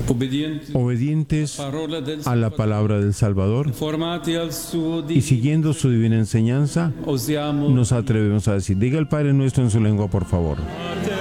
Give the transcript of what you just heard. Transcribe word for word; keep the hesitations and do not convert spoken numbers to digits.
obedientes a la palabra del Salvador y siguiendo su divina enseñanza, nos atrevemos a decir, diga el Padre Nuestro en su lengua, por favor.